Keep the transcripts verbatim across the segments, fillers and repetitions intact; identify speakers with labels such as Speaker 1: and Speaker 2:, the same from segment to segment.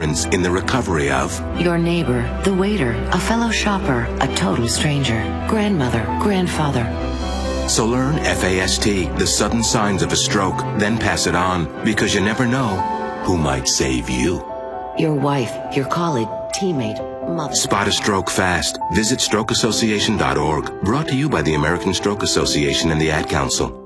Speaker 1: difference in the recovery of
Speaker 2: your neighbor, the waiter, a fellow shopper, a total stranger, grandmother, grandfather.
Speaker 1: So learn FAST, the sudden signs of a stroke, then pass it on, because you never know who might save you.
Speaker 2: Your wife, your colleague, teammate, mother.
Speaker 1: Spot a stroke fast. Visit stroke association dot org. Brought to you by the American Stroke Association and the Ad Council.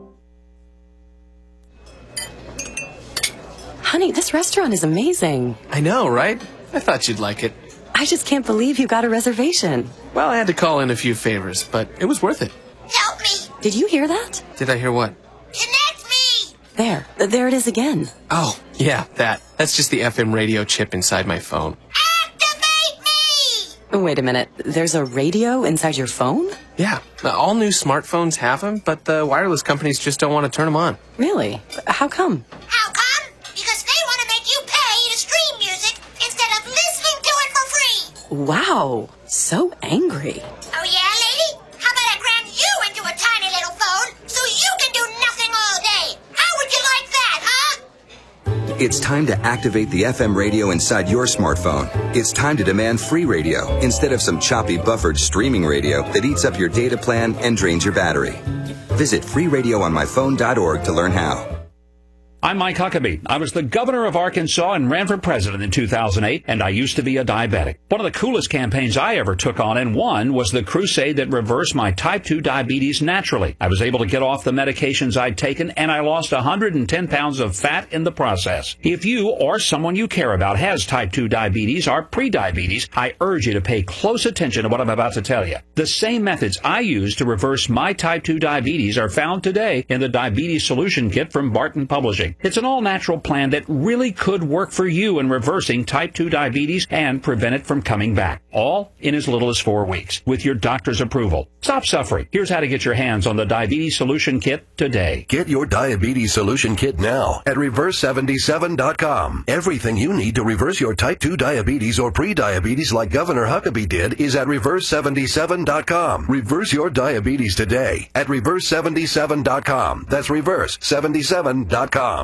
Speaker 3: Honey, this restaurant is amazing.
Speaker 4: I know, right? I thought you'd like it.
Speaker 3: I just can't believe you got a reservation.
Speaker 4: Well, I had to call in a few favors, but it was worth it.
Speaker 5: Help me!
Speaker 3: Did you hear that?
Speaker 4: Did I hear what?
Speaker 5: Connect me!
Speaker 3: There. There it is again.
Speaker 4: Oh, yeah, that. That's just the F M radio chip inside my phone.
Speaker 5: Activate me!
Speaker 3: Wait a minute. There's a radio inside your phone?
Speaker 4: Yeah. All new smartphones have them, but the wireless companies just don't want to turn them on.
Speaker 3: Really? How come?
Speaker 5: How come? Because they want to make you pay to stream music instead of listening to it for free.
Speaker 3: Wow. So angry.
Speaker 5: Oh, yeah, lady? How about I cram you into a tiny little phone so you can do nothing all day? How would you like that, huh?
Speaker 6: It's time to activate the F M radio inside your smartphone. It's time to demand free radio instead of some choppy buffered streaming radio that eats up your data plan and drains your battery. Visit free radio on my phone dot org to learn how.
Speaker 7: I'm Mike Huckabee. I was the governor of Arkansas and ran for president in two thousand eight, and I used to be a diabetic. One of the coolest campaigns I ever took on and won was the crusade that reversed my type two diabetes naturally. I was able to get off the medications I'd taken, and I lost one hundred ten pounds of fat in the process. If you or someone you care about has type two diabetes or prediabetes, I urge you to pay close attention to what I'm about to tell you. The same methods I used to reverse my type two diabetes are found today in the Diabetes Solution Kit from Barton Publishing. It's an all-natural plan that really could work for you in reversing type two diabetes and prevent it from coming back, all in as little as four weeks, with your doctor's approval. Stop suffering. Here's how to get your hands on the Diabetes Solution Kit today.
Speaker 8: Get your Diabetes Solution Kit now at reverse seventy-seven dot com. Everything you need to reverse your type two diabetes or pre-diabetes like Governor Huckabee did is at reverse seventy-seven dot com. Reverse your diabetes today at reverse seventy-seven dot com. That's reverse seventy-seven dot com.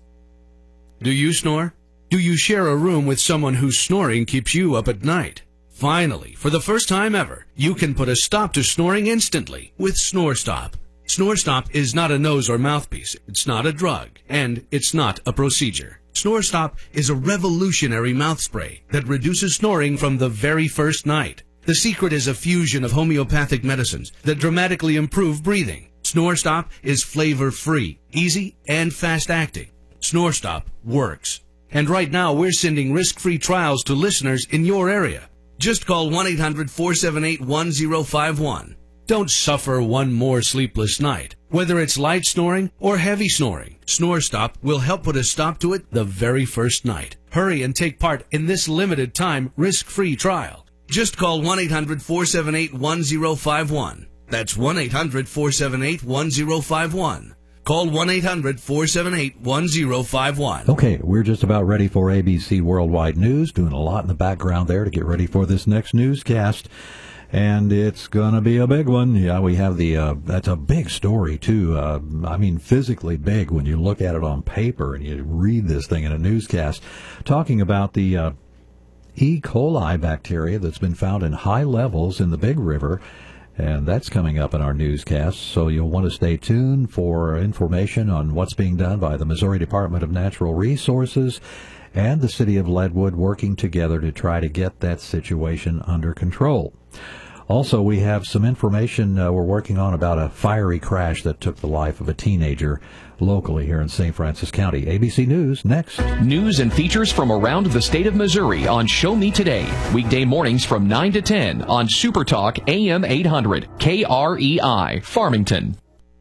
Speaker 9: Do you snore? Do you share a room with someone whose snoring keeps you up at night? Finally, for the first time ever, you can put a stop to snoring instantly with SnoreStop. SnoreStop is not a nose or mouthpiece, it's not a drug, and it's not a procedure. SnoreStop is a revolutionary mouth spray that reduces snoring from the very first night. The secret is a fusion of homeopathic medicines that dramatically improve breathing. SnoreStop is flavor-free, easy, and fast-acting. SnoreStop works. And right now, we're sending risk-free trials to listeners in your area. Just call one eight hundred four seven eight one zero five one. Don't suffer one more sleepless night. Whether it's light snoring or heavy snoring, SnoreStop will help put a stop to it the very first night. Hurry and take part in this limited time risk-free trial. Just call one eight hundred four seven eight one zero five one. That's one eight hundred four seven eight one zero five one. Call one eight hundred four seven eight one zero five one.
Speaker 10: Okay, we're just about ready for A B C Worldwide News, doing a lot in the background there to get ready for this next newscast. And it's going to be a big one. Yeah, we have the, uh, that's a big story, too. Uh, I mean, physically big when you look at it on paper and you read this thing in a newscast. Talking about the uh, E. coli bacteria that's been found in high levels in the Big River. And that's coming up in our newscast, so you'll want to stay tuned for information on what's being done by the Missouri Department of Natural Resources and the City of Leadwood working together to try to get that situation under control. Also, we have some information uh, we're working on about a fiery crash that took the life of a teenager locally here in Saint Francis County. A B C News next.
Speaker 11: News and features from around the state of Missouri on Show Me Today. Weekday mornings from nine to ten on Super Talk A M eight hundred K R E I, Farmington.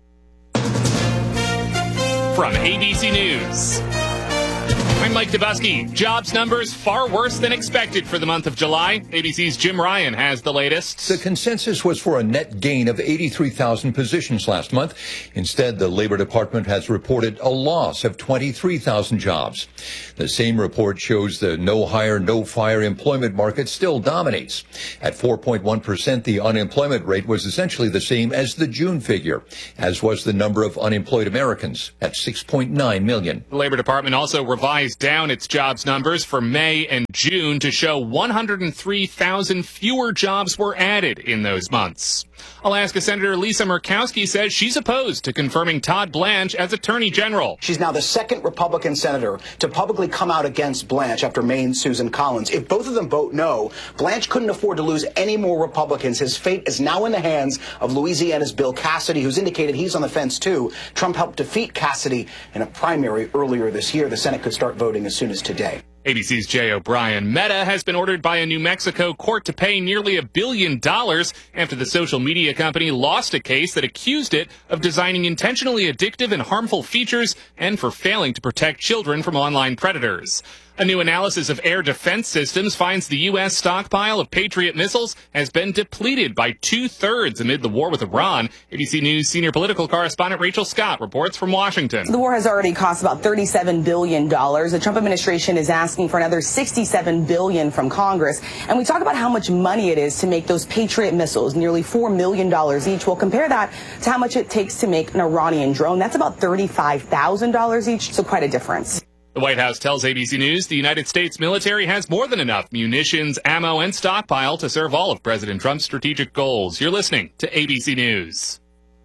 Speaker 12: From A B C News, I'm Mike Dubusky. Jobs numbers far worse than expected for the month of July. A B C's Jim Ryan has the latest.
Speaker 13: The consensus was for a net gain of eighty-three thousand positions last month. Instead, the Labor Department has reported a loss of twenty-three thousand jobs. The same report shows the no-hire, no-fire employment market still dominates. At four point one percent, the unemployment rate was essentially the same as the June figure, as was the number of unemployed Americans at six point nine million.
Speaker 12: The Labor Department also revised revised down its jobs numbers for May and June to show one hundred three thousand fewer jobs were added in those months. Alaska Senator Lisa Murkowski says she's opposed to confirming Todd Blanche as Attorney General.
Speaker 14: She's now the second Republican senator to publicly come out against Blanche after Maine's Susan Collins. If both of them vote no, Blanche couldn't afford to lose any more Republicans. His fate is now in the hands of Louisiana's Bill Cassidy, who's indicated he's on the fence, too. Trump helped defeat Cassidy in a primary earlier this year. The Senate could start voting as soon as today.
Speaker 12: A B C's Jay O'Brien. Meta has been ordered by a New Mexico court to pay nearly a billion dollars after the social media company lost a case that accused it of designing intentionally addictive and harmful features and for failing to protect children from online predators. A new analysis of air defense systems finds the U S stockpile of Patriot missiles has been depleted by two-thirds amid the war with Iran. A B C News senior political correspondent Rachel Scott reports from Washington.
Speaker 15: The war has already cost about thirty-seven billion dollars. The Trump administration is asking for another sixty-seven billion dollars from Congress. And we talk about how much money it is to make those Patriot missiles, nearly four million dollars each. We'll compare that to how much it takes to make an Iranian drone. That's about thirty-five thousand dollars each, so quite a difference.
Speaker 12: The White House tells A B C News the United States military has more than enough munitions, ammo, and stockpile to serve all of President Trump's strategic goals. You're listening to A B C News.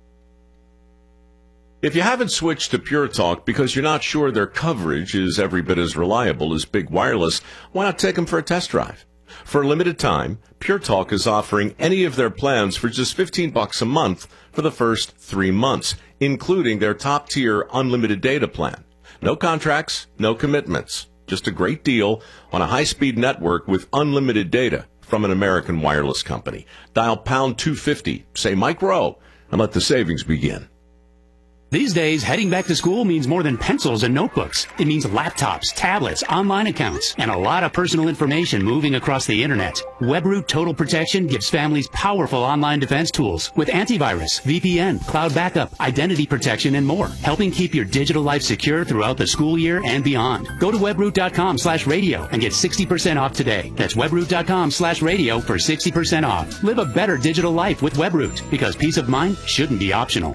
Speaker 16: If you haven't switched to Pure Talk because you're not sure their coverage is every bit as reliable as Big Wireless, why not take them for a test drive? For a limited time, Pure Talk is offering any of their plans for just fifteen bucks a month for the first three months, including their top-tier unlimited data plan. No contracts, no commitments. Just a great deal on a high-speed network with unlimited data from an American wireless company. Dial pound two fifty, say Mike Rowe, and let the savings begin.
Speaker 17: These days, heading back to school means more than pencils and notebooks. It means laptops, tablets, online accounts, and a lot of personal information moving across the internet. WebRoot Total Protection gives families powerful online defense tools with antivirus, V P N, cloud backup, identity protection, and more, helping keep your digital life secure throughout the school year and beyond. Go to webroot.com slash radio and get sixty percent off today. That's webroot.com slash radio for sixty percent off. Live a better digital life with WebRoot, because peace of mind shouldn't be optional.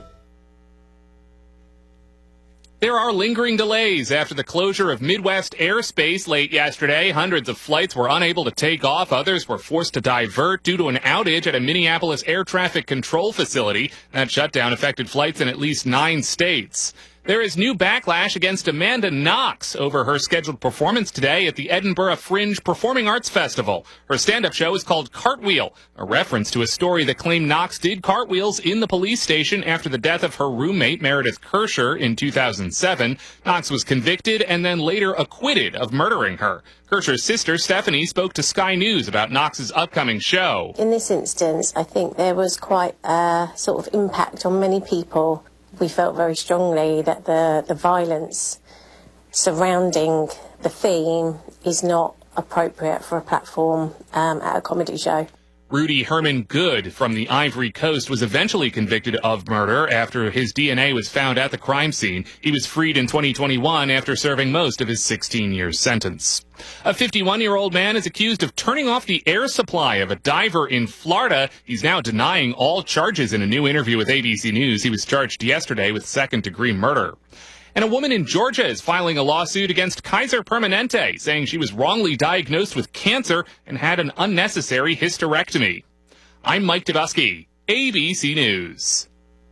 Speaker 12: There are lingering delays after the closure of Midwest airspace late yesterday. Hundreds of flights were unable to take off. Others were forced to divert due to an outage at a Minneapolis air traffic control facility. That shutdown affected flights in at least nine states. There is new backlash against Amanda Knox over her scheduled performance today at the Edinburgh Fringe Performing Arts Festival. Her stand-up show is called Cartwheel, a reference to a story that claimed Knox did cartwheels in the police station after the death of her roommate, Meredith Kirscher, in two thousand seven. Knox was convicted and then later acquitted of murdering her. Kirscher's sister, Stephanie, spoke to Sky News about Knox's upcoming show.
Speaker 18: In this instance, I think there was quite a sort of impact on many people. We felt very strongly that the, the violence surrounding the theme is not appropriate for a platform um, at a comedy show.
Speaker 12: Rudy Herman Good from the Ivory Coast was eventually convicted of murder after his D N A was found at the crime scene. He was freed in twenty twenty-one after serving most of his sixteen-year sentence. A fifty-one-year-old man is accused of turning off the air supply of a diver in Florida. He's now denying all charges in a new interview with A B C News. He was charged yesterday with second-degree murder. And a woman in Georgia is filing a lawsuit against Kaiser Permanente, saying she was wrongly diagnosed with cancer and had an unnecessary hysterectomy. I'm Mike Dubusky, A B C News.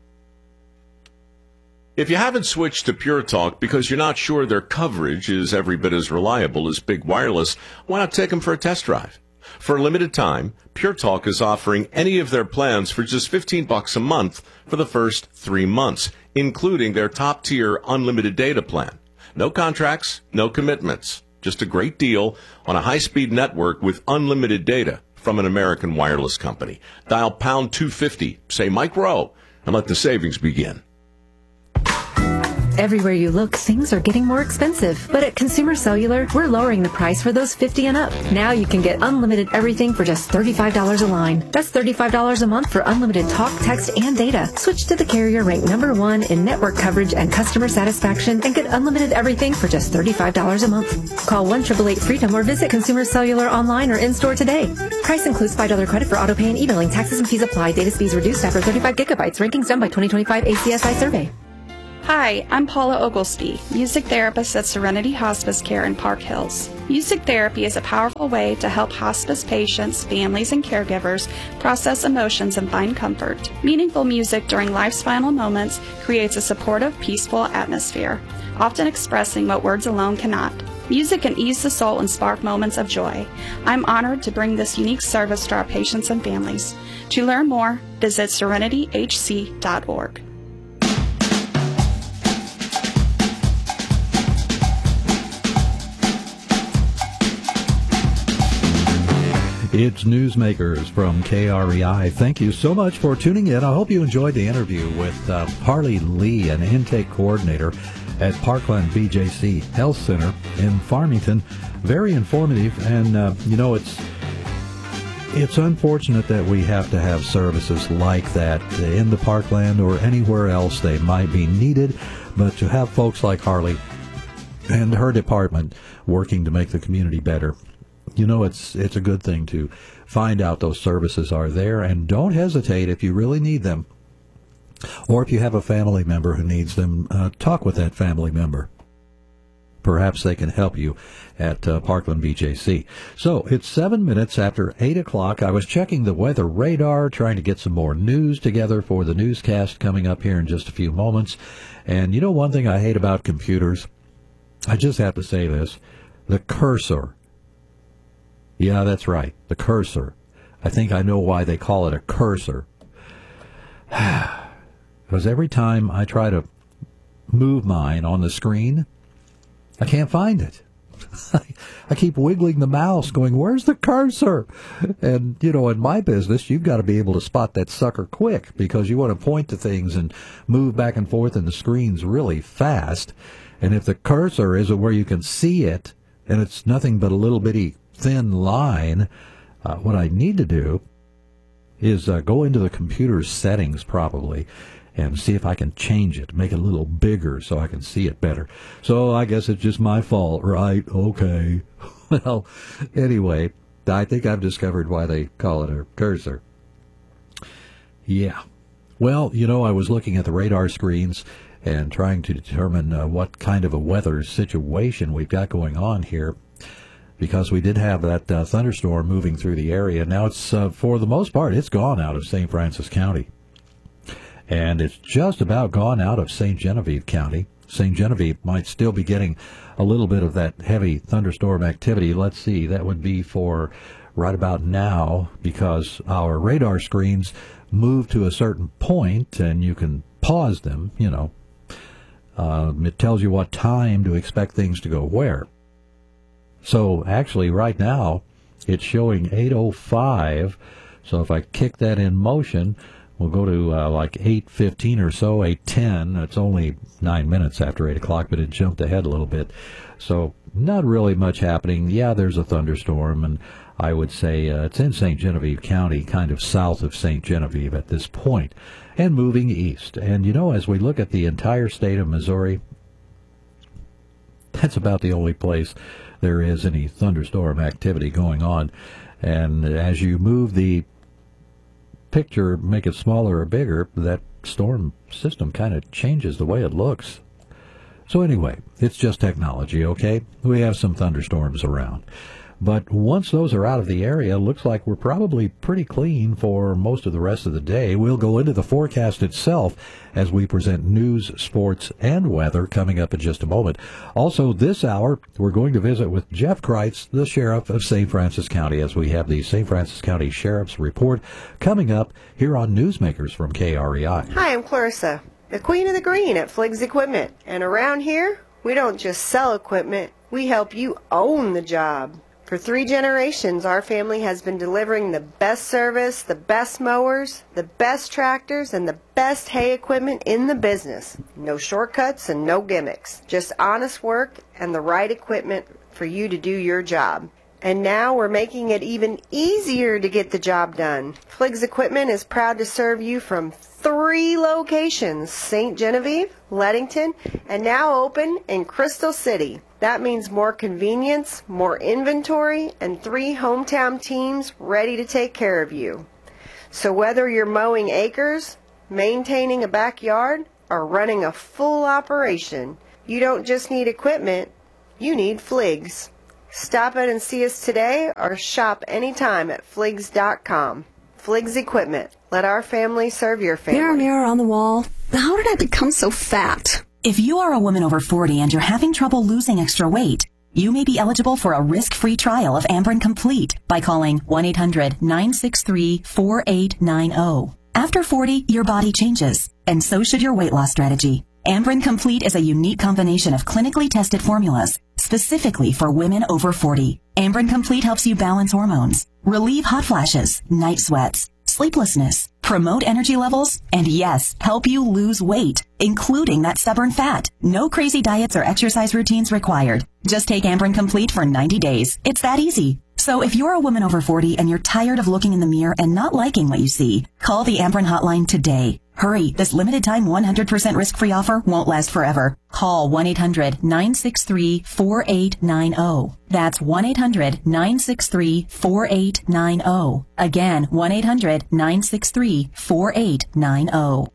Speaker 16: If you haven't switched to Pure Talk because you're not sure their coverage is every bit as reliable as Big Wireless, why not take them for a test drive? For a limited time, Pure Talk is offering any of their plans for just fifteen bucks a month for the first three months, including their top-tier unlimited data plan. No contracts, no commitments. Just a great deal on a high-speed network with unlimited data from an American wireless company. Dial pound two fifty, say Mike Rowe, and let the savings begin.
Speaker 19: Everywhere you look, things are getting more expensive. But at Consumer Cellular, we're lowering the price for those fifty and up. Now you can get unlimited everything for just thirty-five dollars a line. That's thirty-five dollars a month for unlimited talk, text, and data. Switch to the carrier ranked number one in network coverage and customer satisfaction and get unlimited everything for just thirty-five dollars a month. Call one eight eight eight freedom or visit Consumer Cellular online or in-store today. Price includes five dollars credit for auto pay and e-billing. Taxes and fees apply. Data speeds reduced after thirty-five gigabytes. Rankings done by twenty twenty-five A C S I survey.
Speaker 3: Hi.
Speaker 20: Hi, I'm Paula Oglesby, music therapist at Serenity Hospice Care in Park Hills. Music therapy is a powerful way to help hospice patients, families, and caregivers process emotions and find comfort. Meaningful music during life's final moments creates a supportive, peaceful atmosphere, often expressing what words alone cannot. Music can ease the soul and spark moments of joy. I'm honored to bring this unique service to our patients and families. To learn more, visit serenity h c dot org.
Speaker 10: It's Newsmakers from K R E I. Thank you so much for tuning in. I hope you enjoyed the interview with uh, Harley Lee, an intake coordinator at Parkland B J C Health Center in Farmington. Very informative, and uh, you know, it's it's unfortunate that we have to have services like that in the Parkland or anywhere else they might be needed, but to have folks like Harley and her department working to make the community better, you know, it's it's a good thing to find out those services are there, and don't hesitate if you really need them. Or if you have a family member who needs them, uh, talk with that family member. Perhaps they can help you at uh, Parkland B J C. So it's seven minutes after eight o'clock. I was checking the weather radar, trying to get some more news together for the newscast coming up here in just a few moments. And you know one thing I hate about computers? I just have to say this. The cursor. Yeah, that's right. The cursor. I think I know why they call it a cursor. Because every time I try to move mine on the screen, I can't find it. I keep wiggling the mouse going, where's the cursor? And, you know, in my business, you've got to be able to spot that sucker quick because you want to point to things and move back and forth in the screens really fast. And if the cursor isn't where you can see it, and it's nothing but a little bitty thin line, uh, what I need to do is uh, go into the computer's settings probably and see if I can change it, make it a little bigger so I can see it better. So I guess it's just my fault, right? Okay. Well, anyway, I think I've discovered why they call it a cursor. Yeah. Well, you know, I was looking at the radar screens and trying to determine uh, what kind of a weather situation we've got going on here, because we did have that uh, thunderstorm moving through the area. Now it's, uh, for the most part, it's gone out of Saint Francis County. And it's just about gone out of Saint Genevieve County. Saint Genevieve might still be getting a little bit of that heavy thunderstorm activity. Let's see, that would be for right about now, because our radar screens move to a certain point and you can pause them, you know. Uh, it tells you what time to expect things to go where. So actually right now it's showing eight oh five. So if I kick that in motion, we'll go to uh, like eight fifteen or so, eight ten. It's only nine minutes after eight o'clock, but it jumped ahead a little bit. So not really much happening. Yeah, there's a thunderstorm, and I would say uh, it's in Saint Genevieve County, kind of south of Saint Genevieve at this point, and moving east. And, you know, as we look at the entire state of Missouri, that's about the only place there is any thunderstorm activity going on. And as you move the picture, make it smaller or bigger, that storm system kind of changes the way it looks. So anyway, it's just technology, okay? We have some thunderstorms around. But once those are out of the area, looks like we're probably pretty clean for most of the rest of the day. We'll go into the forecast itself as we present news, sports, and weather coming up in just a moment. Also, this hour, we're going to visit with Jeff Kreitz, the sheriff of Saint Francis County, as we have the Saint Francis County Sheriff's Report coming up here on Newsmakers from K R E I.
Speaker 21: Hi, I'm Clarissa, the Queen of the Green at Fliggs Equipment. And around here, we don't just sell equipment, we help you own the job. For three generations, our family has been delivering the best service, the best mowers, the best tractors, and the best hay equipment in the business. No shortcuts and no gimmicks. Just honest work and the right equipment for you to do your job. And now we're making it even easier to get the job done. Fliggs Equipment is proud to serve you from three locations: Saint Genevieve, Leadington, and now open in Crystal City. That means more convenience, more inventory, and three hometown teams ready to take care of you. So whether you're mowing acres, maintaining a backyard, are running a full operation. You don't just need equipment, you need Fliggs. Stop in and see us today or shop anytime at Fliggs dot com. Fliggs Equipment. Let our family serve your family.
Speaker 2: Mirror, mirror on the wall. How did I become so fat?
Speaker 22: If you are a woman over forty and you're having trouble losing extra weight, you may be eligible for a risk-free trial of Amberen Complete by calling one eight hundred nine six three four eight nine zero. After forty, your body changes, and so should your weight loss strategy. Amberen Complete is a unique combination of clinically tested formulas, specifically for women over forty. Amberen Complete helps you balance hormones, relieve hot flashes, night sweats, sleeplessness, promote energy levels, and yes, help you lose weight, including that stubborn fat. No crazy diets or exercise routines required. Just take Amberen Complete for ninety days. It's that easy. So if you're a woman over forty and you're tired of looking in the mirror and not liking what you see, call the Amberen hotline today. Hurry, this limited time one hundred percent risk-free offer won't last forever. Call one eight hundred nine six three four eight nine zero. That's one eight hundred nine six three four eight nine zero. Again, one eight hundred nine six three four eight nine zero.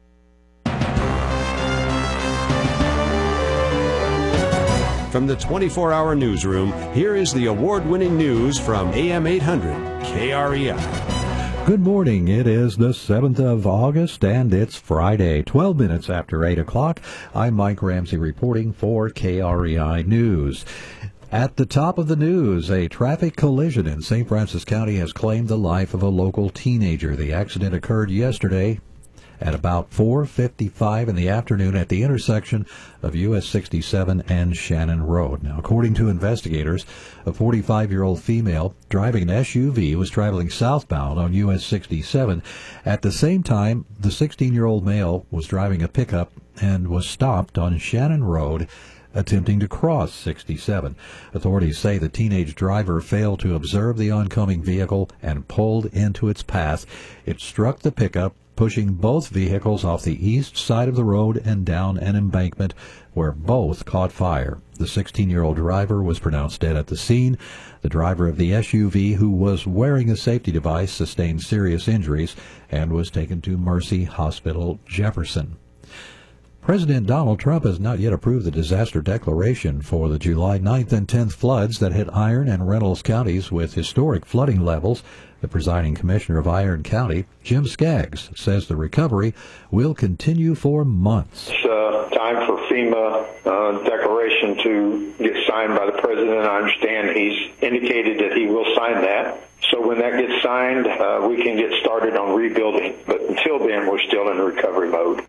Speaker 23: From the twenty-four hour newsroom, here is the award-winning news from A M eight hundred K R E I.
Speaker 10: Good morning. It is the seventh of August, and it's Friday, twelve minutes after eight o'clock. I'm Mike Ramsey reporting for K R E I News. At the top of the news, a traffic collision in Saint Francis County has claimed the life of a local teenager. The accident occurred yesterday at about four fifty-five in the afternoon at the intersection of U S sixty-seven and Shannon Road. Now, according to investigators, a forty-five-year-old female driving an S U V was traveling southbound on U S sixty-seven. At the same time, the sixteen-year-old male was driving a pickup and was stopped on Shannon Road attempting to cross sixty-seven. Authorities say the teenage driver failed to observe the oncoming vehicle and pulled into its path. It struck the pickup, pushing both vehicles off the east side of the road and down an embankment where both caught fire. The sixteen-year-old driver was pronounced dead at the scene. The driver of the S U V, who was wearing a safety device, sustained serious injuries and was taken to Mercy Hospital, Jefferson. President Donald Trump has not yet approved the disaster declaration for the July ninth and tenth floods that hit Iron and Reynolds counties with historic flooding levels. The presiding commissioner of Iron County, Jim Skaggs, says the recovery will continue for months.
Speaker 24: It's uh, time for FEMA uh, declaration to get signed by the president. I understand he's indicated that he will sign that. So when that gets signed, uh, we can get started on rebuilding. But until then, we're still in recovery mode.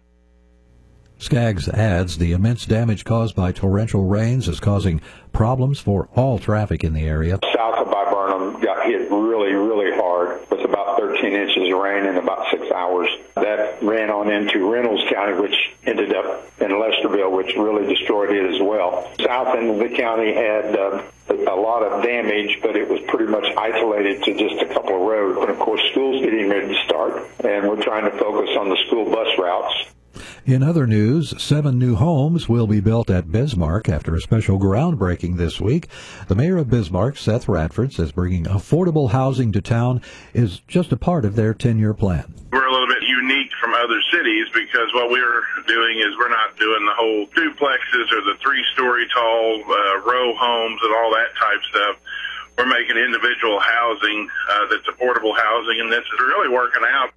Speaker 10: Skaggs adds the immense damage caused by torrential rains is causing problems for all traffic in the area.
Speaker 24: South of By Burnham got hit really, really hard with about thirteen inches of rain in about six hours. That ran on into Reynolds County, which ended up in Lesterville, which really destroyed it as well. South end of the county had uh, a lot of damage, but it was pretty much isolated to just a couple of roads. And of course, school's getting ready to start, and we're trying to focus on the school bus routes.
Speaker 10: In other news, seven new homes will be built at Bismarck after a special groundbreaking this week. The mayor of Bismarck, Seth Radford, says bringing affordable housing to town is just a part of their ten-year plan.
Speaker 25: We're a little bit unique from other cities because what we're doing is we're not doing the whole duplexes or the three-story tall uh, row homes and all that type stuff. We're making individual housing uh, that's affordable housing, and this is really working out.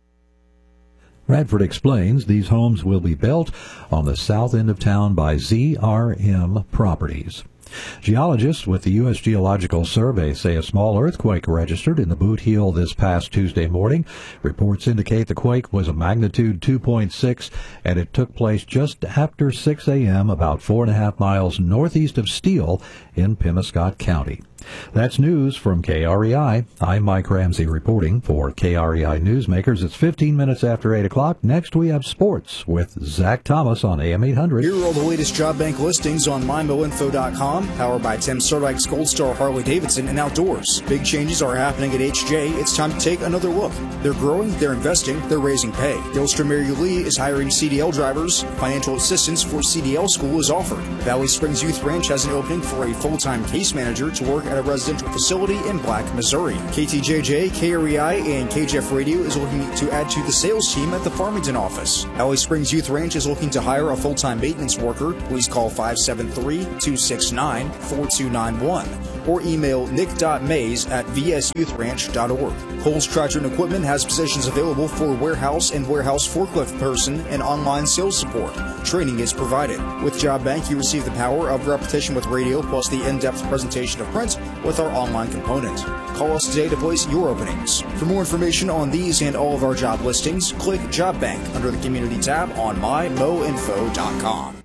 Speaker 10: Radford explains these homes will be built on the south end of town by Z R M Properties. Geologists with the U S Geological Survey say a small earthquake registered in the Boot Heel this past Tuesday morning. Reports indicate the quake was a magnitude two point six, and it took place just after six a.m. about four and a half miles northeast of Steele in Pemiscot County. That's news from K R E I. I'm Mike Ramsey reporting for K R E I Newsmakers. It's fifteen minutes after eight o'clock. Next, we have sports with Zach Thomas on A M eight hundred.
Speaker 26: Here are all the latest job bank listings on my mo info dot com, powered by Tim Stardike's Gold Star Harley-Davidson and Outdoors. Big changes are happening at H J. It's time to take another look. They're growing, they're investing, they're raising pay. Dillstra Mary Lee is hiring C D L drivers. Financial assistance for C D L school is offered. Valley Springs Youth Ranch has an opening for a full-time case manager to work at a residential facility in Black, Missouri. K T J J, K R E I, and K J F Radio is looking to add to the sales team at the Farmington office. Valley Springs Youth Ranch is looking to hire a full-time maintenance worker. Please call five seven three, two six nine, four two nine one or email nick.mays at v s youth ranch dot org. Coles Tractor and Equipment has positions available for warehouse and warehouse forklift person and online sales support. Training is provided. With Job Bank, you receive the power of repetition with radio plus the in-depth presentation of print with our online component. Call us today to place your openings. For more information on these and all of our job listings, click Job Bank under the Community tab on my mo info dot com.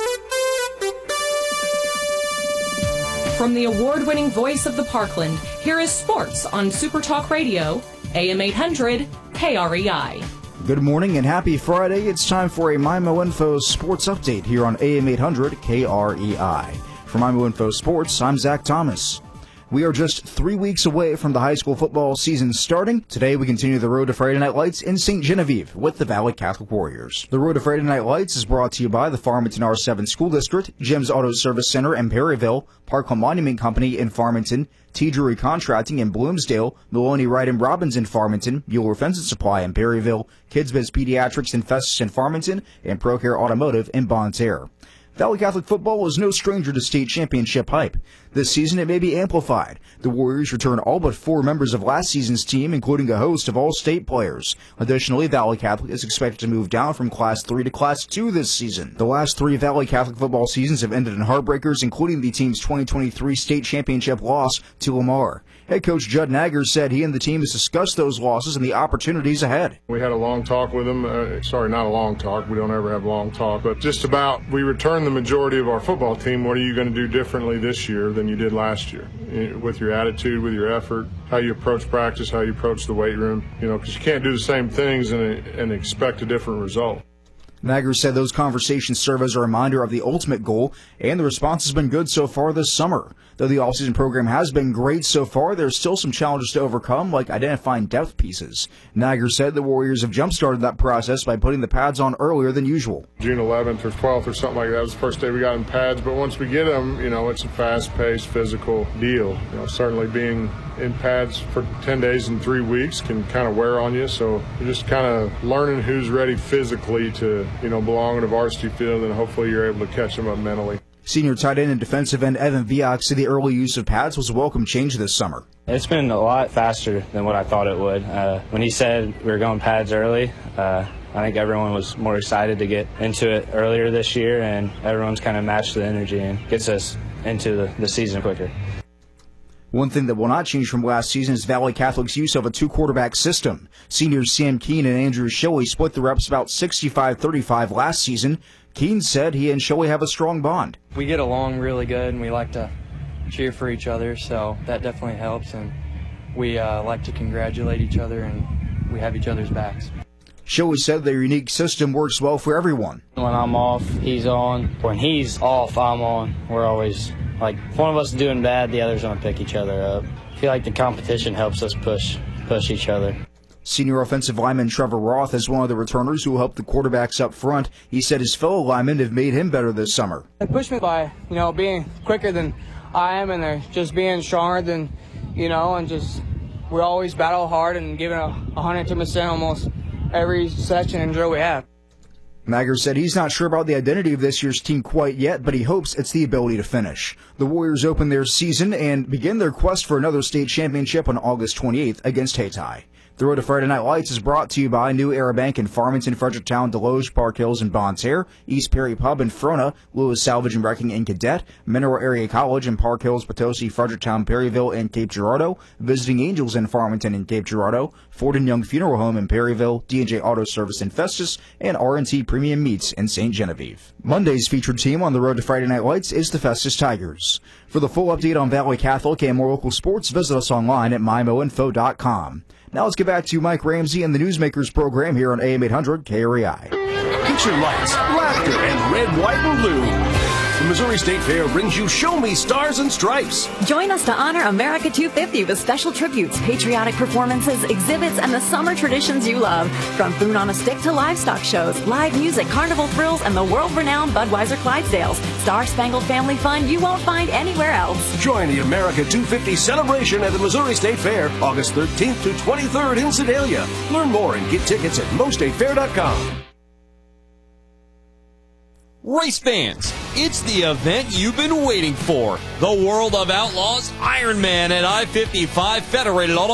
Speaker 1: From the award-winning voice of the Parkland, here is sports on Super Talk Radio, A M eight hundred, K R E I.
Speaker 26: Good morning and happy Friday. It's time for a MyMo Info Sports Update here on A M eight hundred K R E I. For MyMo Info Sports, I'm Zach Thomas. We are just three weeks away from the high school football season starting. Today we continue the road to Friday Night Lights in Saint Genevieve with the Valley Catholic Warriors. The road to Friday Night Lights is brought to you by the Farmington R seven School District, Jim's Auto Service Center in Perryville, Parkland Monument Company in Farmington, T. Drury Contracting in Bloomsdale, Maloney Wright and Robbins in Farmington, Mueller Fence and Supply in Perryville, Kids Biz Pediatrics and Festus in Farmington, and ProCare Automotive in Bonne Terre. Valley Catholic football is no stranger to state championship hype. This season it may be amplified. The Warriors return all but four members of last season's team, including a host of all-state players. Additionally, Valley Catholic is expected to move down from Class three to Class two this season. The last three Valley Catholic football seasons have ended in heartbreakers, including the team's twenty twenty-three state championship loss to Lamar. Head coach Judd Naggers said he and the team has discussed those losses and the opportunities ahead.
Speaker 4: We had a long talk with them. Uh, sorry, not a long talk. We don't ever have long talk. But just about we returned the majority of our football team. What are you going to do differently this year than you did last year? With your attitude, with your effort, how you approach practice, how you approach the weight room. You know, because you can't do the same things and, and expect a different result.
Speaker 26: Naggers said those conversations serve as a reminder of the ultimate goal, and the response has been good so far this summer. Though the all-season program has been great so far, there's still some challenges to overcome, like identifying depth pieces. Naggers said the Warriors have jump-started that process by putting the pads on earlier than usual.
Speaker 4: June eleventh or twelfth or something like that was the first day we got in pads, but once we get them, you know, it's a fast-paced, physical deal. You know, certainly being in pads for ten days and three weeks can kind of wear on you, so you're just kind of learning who's ready physically to, you know, belong in a varsity field, and hopefully you're able to catch them up mentally.
Speaker 26: Senior tight end and defensive end Evan Viock said the early use of pads was a welcome change this summer.
Speaker 5: It's been a lot faster than what I thought it would. Uh, when he said we were going pads early, uh, I think everyone was more excited to get into it earlier this year, and everyone's kind of matched the energy and gets us into the, the season quicker.
Speaker 26: One thing that will not change from last season is Valley Catholic's use of a two-quarterback system. Seniors Sam Keene and Andrew Shilley split the reps about sixty-five thirty-five last season. Keene said he and Shilley have a strong bond.
Speaker 6: We get along really good, and we like to cheer for each other, so that definitely helps, and we uh, like to congratulate each other, and we have each other's backs.
Speaker 26: Shilley said their unique system works well for everyone.
Speaker 5: When I'm off, he's on. When he's off, I'm on. We're always, like, if one of us is doing bad, the other's going to pick each other up. I feel like the competition helps us push push each other.
Speaker 26: Senior offensive lineman Trevor Roth is one of the returners who will help the quarterbacks up front. He said his fellow linemen have made him better this summer.
Speaker 7: They push me by, you know, being quicker than I am, and they're just being stronger than, you know, and just we always battle hard and giving a one hundred ten percent almost every section and drill we have.
Speaker 26: Naggers said he's not sure about the identity of this year's team quite yet, but he hopes it's the ability to finish. The Warriors open their season and begin their quest for another state championship on August twenty-eighth against Hayti. The Road to Friday Night Lights is brought to you by New Era Bank in Farmington, Fredericktown, Deloge, Park Hills, and Bonne Terre, East Perry Pub in Frona, Lewis Salvage and Wrecking in Cadet, Mineral Area College in Park Hills, Potosi, Fredericktown, Perryville, and Cape Girardeau, Visiting Angels in Farmington and Cape Girardeau, Ford and Young Funeral Home in Perryville, D and J Auto Service in Festus, and R and T Premium Meats in Saint Genevieve. Monday's featured team on the Road to Friday Night Lights is the Festus Tigers. For the full update on Valley Catholic and more local sports, visit us online at my mo info dot com. Now let's get back to Mike Ramsey and the Newsmakers program here on A M eight hundred K R E I.
Speaker 8: Picture lights, laughter, and red, white, and blue. The Missouri State Fair brings you Show Me Stars and Stripes.
Speaker 9: Join us to honor America two fifty with special tributes, patriotic performances, exhibits, and the summer traditions you love. From food on a stick to livestock shows, live music, carnival thrills, and the world-renowned Budweiser Clydesdales. Star-spangled family fun you won't find anywhere else.
Speaker 8: Join the America two fifty celebration at the Missouri State Fair, August thirteenth to twenty-third in Sedalia. Learn more and get tickets at mo state fair dot com.
Speaker 11: Race fans, it's the event you've been waiting for. The World of Outlaws Ironman at I fifty-five Federated Auto